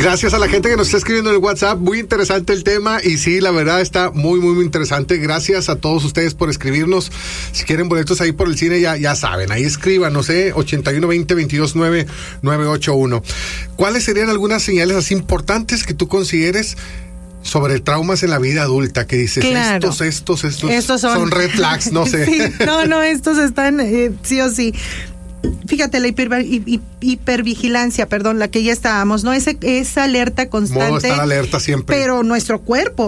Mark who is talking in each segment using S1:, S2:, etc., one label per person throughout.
S1: Gracias a la gente que nos está escribiendo en el WhatsApp, muy interesante el tema y sí, la verdad está muy, muy, muy interesante. Gracias a todos ustedes por escribirnos. Si quieren boletos ahí por el cine, ya saben, ahí escriban, no sé, 8120-229-981. ¿Cuáles serían algunas señales así importantes que tú consideres sobre traumas en la vida adulta, que dices,
S2: claro,
S1: estos son red flags, no sé?
S2: Sí, no, estos están sí o sí. Fíjate, la hipervigilancia, la que ya estábamos, ¿no? Esa alerta constante.
S1: Modo estar alerta siempre.
S2: Pero nuestro cuerpo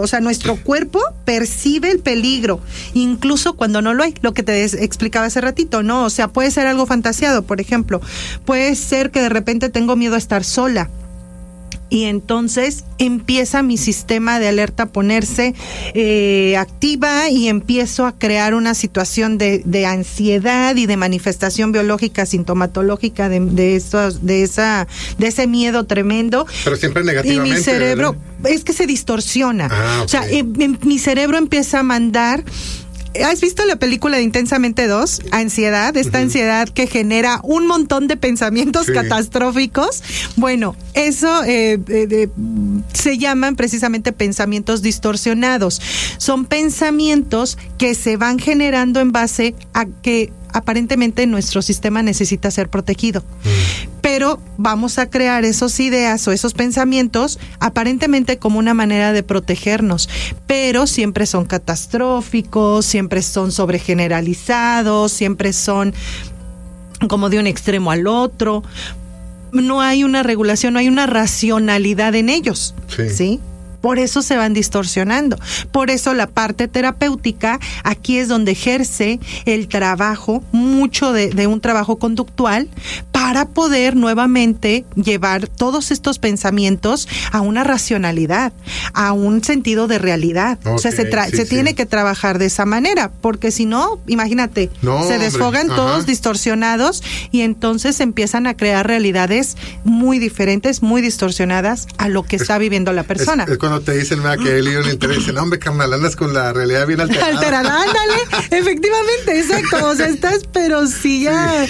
S2: percibe el peligro, incluso cuando no lo hay, lo que te explicaba hace ratito, ¿no? O sea, puede ser algo fantaseado, por ejemplo. Puede ser que de repente tengo miedo a estar sola. Y entonces empieza mi sistema de alerta a ponerse activa y empiezo a crear una situación de ansiedad y de manifestación biológica, sintomatológica de ese miedo tremendo.
S1: Pero siempre negativamente.
S2: Y mi cerebro,
S1: ¿verdad?
S2: Es que se distorsiona.
S1: Okay.
S2: O sea, mi cerebro empieza a mandar. ¿Has visto la película de Intensamente 2? Ansiedad, esta ansiedad que genera un montón de pensamientos catastróficos. Bueno, eso se llaman precisamente pensamientos distorsionados. Son pensamientos que se van generando en base a que aparentemente nuestro sistema necesita ser protegido. Pero vamos a crear esas ideas o esos pensamientos aparentemente como una manera de protegernos, pero siempre son catastróficos, siempre son sobregeneralizados, siempre son como de un extremo al otro. No hay una regulación, no hay una racionalidad en ellos, ¿sí? Por eso se van distorsionando. Por eso la parte terapéutica aquí es donde ejerce el trabajo, mucho de un trabajo conductual, para poder nuevamente llevar todos estos pensamientos a una racionalidad, a un sentido de realidad. Okay, o sea, se tiene que trabajar de esa manera, porque si no, imagínate, se desfogan todos distorsionados y entonces empiezan a crear realidades muy diferentes, muy distorsionadas a lo que está viviendo la persona.
S1: Es cuando te dicen que he leído en internet, dicen, hombre, carnal, andas con la realidad bien alterada.
S2: Ándale, efectivamente, exacto, o sea, estás, pero sí ya,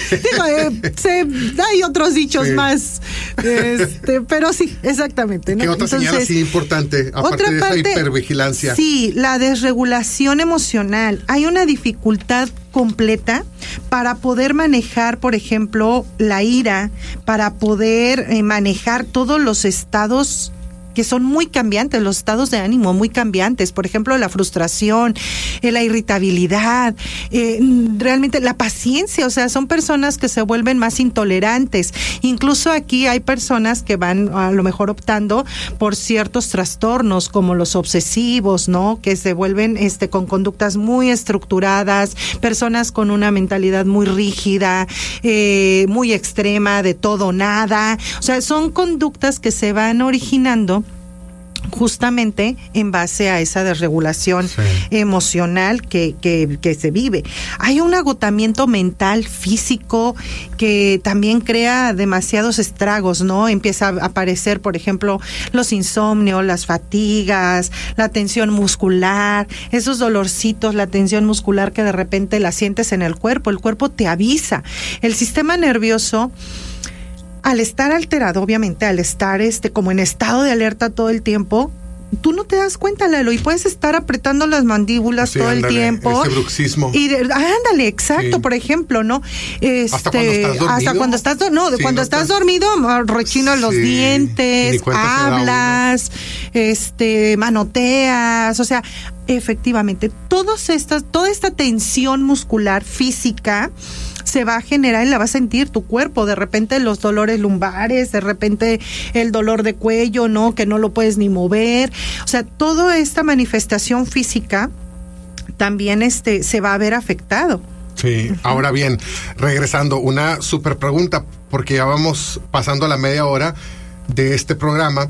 S2: hay otros dichos más, pero sí, exactamente, ¿no?
S1: ¿Qué otra señal así importante, aparte de esa hipervigilancia?
S2: Sí, la desregulación emocional. Hay una dificultad completa para poder manejar, por ejemplo, la ira, para poder manejar todos los estados que son muy cambiantes, los estados de ánimo muy cambiantes, por ejemplo, la frustración, la irritabilidad, realmente la paciencia, o sea, son personas que se vuelven más intolerantes. Incluso aquí hay personas que van a lo mejor optando por ciertos trastornos como los obsesivos, ¿no? Que se vuelven con conductas muy estructuradas, personas con una mentalidad muy rígida, muy extrema, de todo o nada. O sea, son conductas que se van originando justamente en base a esa desregulación emocional que se vive. Hay un agotamiento mental, físico, que también crea demasiados estragos, ¿no? Empieza a aparecer, por ejemplo, los insomnios, las fatigas, la tensión muscular, esos dolorcitos, la tensión muscular que de repente la sientes en el cuerpo te avisa. El sistema nervioso, al estar alterado, obviamente, al estar como en estado de alerta todo el tiempo, tú no te das cuenta, Lalo, y puedes estar apretando las mandíbulas todo el tiempo.
S1: Ese bruxismo.
S2: Ándale, exacto, por ejemplo, ¿no?
S1: ¿Hasta cuando estás dormido?
S2: Cuando estás dormido, rechinas los dientes, hablas, manoteas, o sea, efectivamente, toda esta tensión muscular, física, se va a generar y la va a sentir tu cuerpo. De repente los dolores lumbares, de repente el dolor de cuello, ¿no? Que no lo puedes ni mover. O sea, toda esta manifestación física también se va a ver afectado.
S1: Sí, ahora bien, regresando, una súper pregunta, porque ya vamos pasando a la media hora de este programa,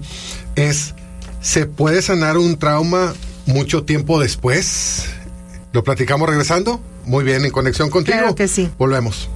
S1: ¿se puede sanar un trauma mucho tiempo después? ¿Lo platicamos regresando? Muy bien, en conexión contigo.
S2: Claro que sí.
S1: Volvemos.